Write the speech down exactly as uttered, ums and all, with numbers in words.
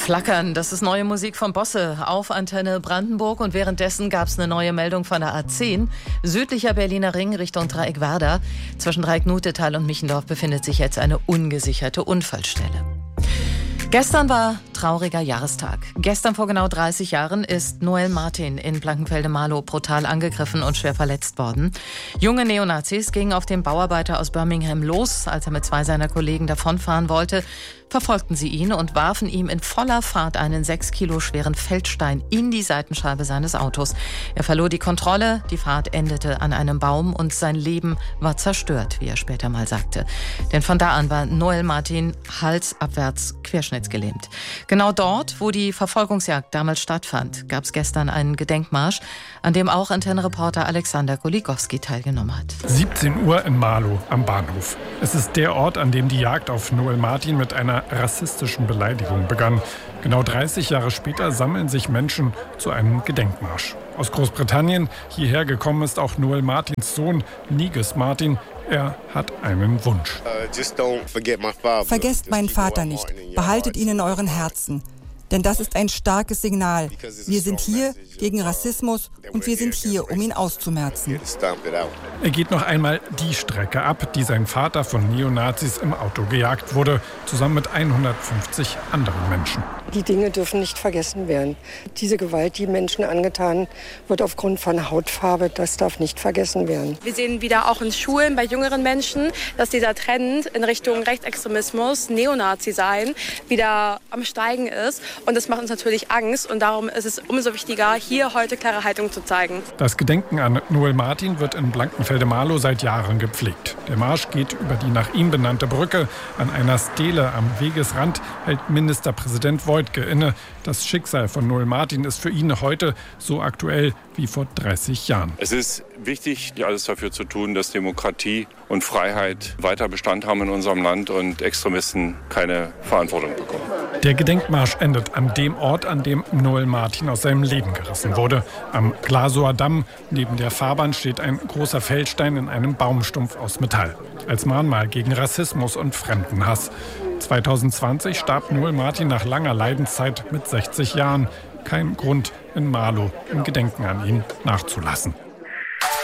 Flackern, das ist neue Musik von Bosse auf Antenne Brandenburg. Und währenddessen gab es eine neue Meldung von der A zehn. Südlicher Berliner Ring Richtung Dreieck-Werder. Zwischen Dreieck-Nutetal und Michendorf befindet sich jetzt eine ungesicherte Unfallstelle. Gestern war trauriger Jahrestag. Gestern vor genau dreißig Jahren ist Noel Martin in Blankenfelde-Marlow brutal angegriffen und schwer verletzt worden. Junge Neonazis gingen auf den Bauarbeiter aus Birmingham los. Als er mit zwei seiner Kollegen davonfahren wollte, verfolgten sie ihn und warfen ihm in voller Fahrt einen sechs Kilo schweren Feldstein in die Seitenscheibe seines Autos. Er verlor die Kontrolle, die Fahrt endete an einem Baum und sein Leben war zerstört, wie er später mal sagte. Denn von da an war Noel Martin halsabwärts querschnittsgelähmt. Genau dort, wo die Verfolgungsjagd damals stattfand, gab es gestern einen Gedenkmarsch, an dem auch Antenne-Reporter Alexander Goligowski teilgenommen hat. siebzehn Uhr in Marlow am Bahnhof. Es ist der Ort, an dem die Jagd auf Noel Martin mit einer rassistischen Beleidigung begann. Genau dreißig Jahre später sammeln sich Menschen zu einem Gedenkmarsch. Aus Großbritannien hierher gekommen ist auch Noel Martins Sohn Negus Martin. Er hat einen Wunsch. Vergesst meinen Vater nicht. Behaltet ihn in euren Herzen. Denn das ist ein starkes Signal. Wir sind hier gegen Rassismus und wir sind hier, um ihn auszumerzen. Er geht noch einmal die Strecke ab, die sein Vater von Neonazis im Auto gejagt wurde, zusammen mit hundertfünfzig anderen Menschen. Die Dinge dürfen nicht vergessen werden. Diese Gewalt, die Menschen angetan wird aufgrund von Hautfarbe, das darf nicht vergessen werden. Wir sehen wieder auch in Schulen bei jüngeren Menschen, dass dieser Trend in Richtung Rechtsextremismus, Neonazi sein, wieder am Steigen ist. Und das macht uns natürlich Angst und darum ist es umso wichtiger, hier heute klare Haltung zu zeigen. Das Gedenken an Noel Martin wird in Blankenfelde-Marlow seit Jahren gepflegt. Der Marsch geht über die nach ihm benannte Brücke. An einer Stele am Wegesrand hält Ministerpräsident Woidke inne. Das Schicksal von Noel Martin ist für ihn heute so aktuell wie vor dreißig Jahren. Es ist wichtig, alles dafür zu tun, dass Demokratie und Freiheit weiter Bestand haben in unserem Land und Extremisten keine Verantwortung bekommen. Der Gedenkmarsch endet an dem Ort, an dem Noel Martin aus seinem Leben gerissen wurde. Am Glasower Damm neben der Fahrbahn steht ein großer Feldstein in einem Baumstumpf aus Metall. Als Mahnmal gegen Rassismus und Fremdenhass. zwanzig zwanzig starb Noel Martin nach langer Leidenszeit mit sechzig Jahren. Kein Grund, in Marlow im Gedenken an ihn nachzulassen.